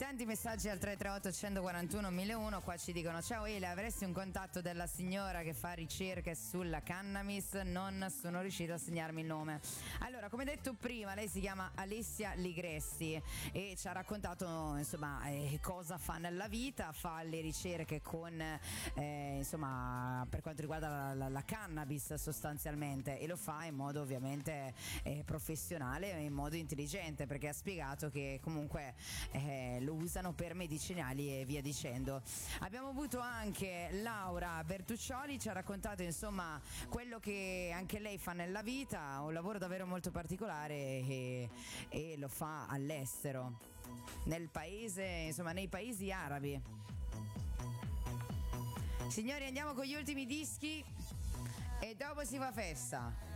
Tanti messaggi al 338 141 1001. Qua ci dicono: ciao Ele, avresti un contatto della signora che fa ricerche sulla cannabis? Non sono riuscita a segnarmi il nome. Allora, come detto prima, lei si chiama Alessia Ligresti e ci ha raccontato insomma cosa fa nella vita. Fa le ricerche con insomma per quanto riguarda la cannabis sostanzialmente, e lo fa in modo ovviamente professionale e in modo intelligente, perché ha spiegato che comunque lo usano per medicinali e via dicendo. Abbiamo avuto anche Laura Bertuccioli, ci ha raccontato insomma quello che anche lei fa nella vita, un lavoro davvero molto particolare e lo fa all'estero, nel paese, insomma nei paesi arabi. Signori, andiamo con gli ultimi dischi e dopo si fa festa.